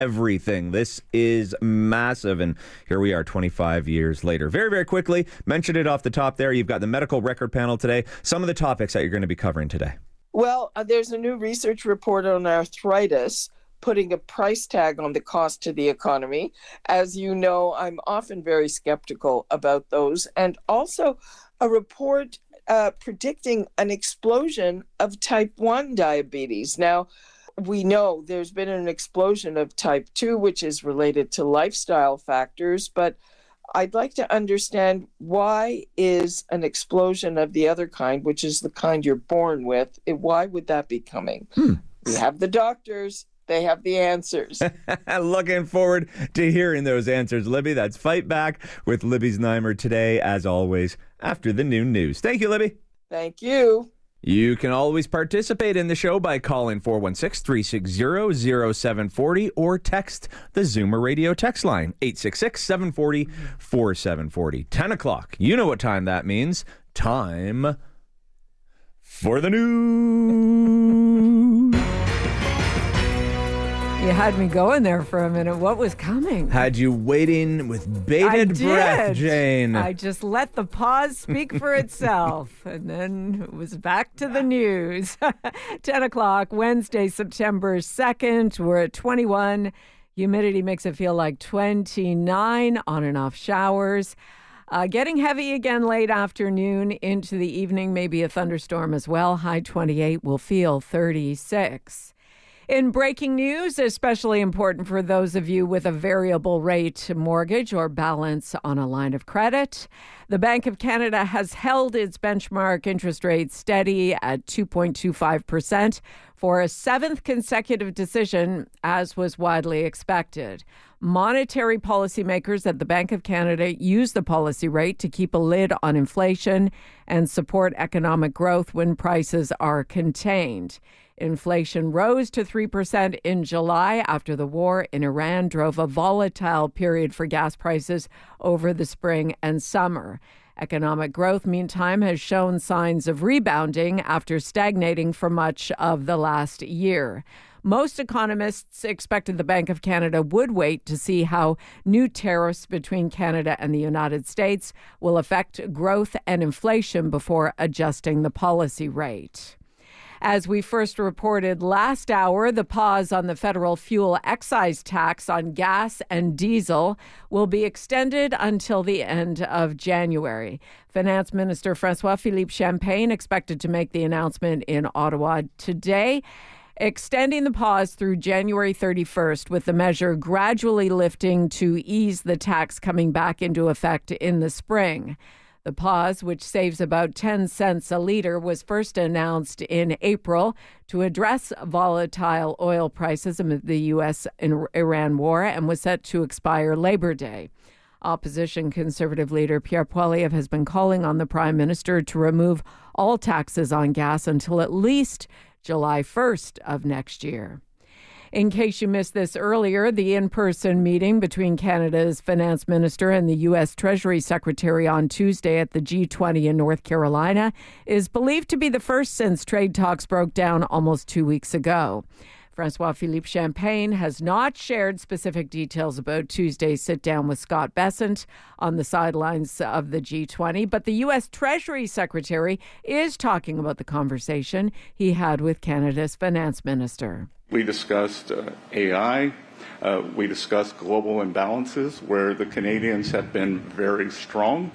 everything. This is massive, and here we are 25 years later. Very, very quickly, mentioned it off the top there, you've got the medical record panel today. Some of the topics that you're going to be covering today. Well, there's a new research report on arthritis putting a price tag on the cost to the economy. As you know, I'm often very skeptical about those. And also a report predicting an explosion of type 1 diabetes. Now, we know there's been an explosion of type 2, which is related to lifestyle factors, but I'd like to understand, why is an explosion of the other kind, which is the kind you're born with, why would that be coming? We have the doctors. They have the answers. Looking forward to hearing those answers, Libby. That's Fight Back with Libby Znaimer today, as always, after the noon news. Thank you, Libby. Thank you. You can always participate in the show by calling 416-360-0740 or text the Zoomer Radio text line, 866-740-4740. 10 o'clock. You know what time that means. Time for the news. You had me going there for a minute. What was coming? Had you waiting with bated breath, Jane. I just let the pause speak for itself. And then it was back to the news. 10 o'clock, Wednesday, September 2nd. We're at 21. Humidity makes it feel like 29. On and off showers. Getting heavy again late afternoon into the evening. Maybe a thunderstorm as well. High 28 will feel 36. In breaking news, especially important for those of you with a variable rate mortgage or balance on a line of credit, the Bank of Canada has held its benchmark interest rate steady at 2.25% for a seventh consecutive decision, as was widely expected. Monetary policymakers at the Bank of Canada use the policy rate to keep a lid on inflation and support economic growth when prices are contained. Inflation rose to 3% in July after the war in Iran drove a volatile period for gas prices over the spring and summer. Economic growth, meantime, has shown signs of rebounding after stagnating for much of the last year. Most economists expected the Bank of Canada would wait to see how new tariffs between Canada and the United States will affect growth and inflation before adjusting the policy rate. As we first reported last hour, the pause on the federal fuel excise tax on gas and diesel will be extended until the end of January. Finance Minister François-Philippe Champagne expected to make the announcement in Ottawa today, extending the pause through January 31st, with the measure gradually lifting to ease the tax coming back into effect in the spring. The pause, which saves about 10 cents a litre, was first announced in April to address volatile oil prices amid the U.S.-Iran war and was set to expire Labor Day. Opposition Conservative leader Pierre Poilievre has been calling on the Prime Minister to remove all taxes on gas until at least July 1st of next year. In case you missed this earlier, the in-person meeting between Canada's finance minister and the U.S. Treasury Secretary on Tuesday at the G20 in North Carolina is believed to be the first since trade talks broke down almost 2 weeks ago. François-Philippe Champagne has not shared specific details about Tuesday's sit-down with Scott Bessent on the sidelines of the G20, but the U.S. Treasury Secretary is talking about the conversation he had with Canada's finance minister. We discussed AI. We discussed global imbalances where the Canadians have been very strong.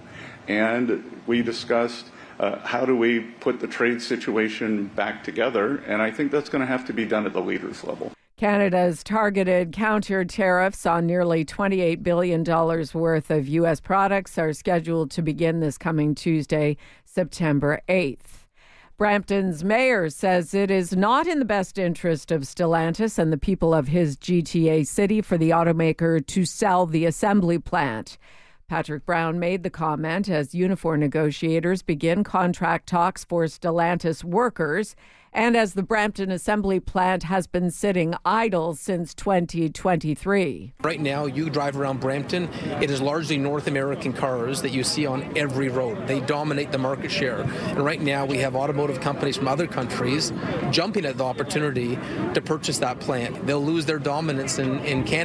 And we discussed how do we put the trade situation back together. And I think that's going to have to be done at the leaders level. Canada's targeted counter tariffs on nearly $28 billion worth of U.S. products are scheduled to begin this coming Tuesday, September 8th. Brampton's mayor says it is not in the best interest of Stellantis and the people of his GTA city for the automaker to sell the assembly plant. Patrick Brown made the comment as Unifor negotiators begin contract talks for Stellantis workers and as the Brampton Assembly Plant has been sitting idle since 2023. Right now, you drive around Brampton, it is largely North American cars that you see on every road. They dominate the market share. And right now, we have automotive companies from other countries jumping at the opportunity to purchase that plant. They'll lose their dominance in Canada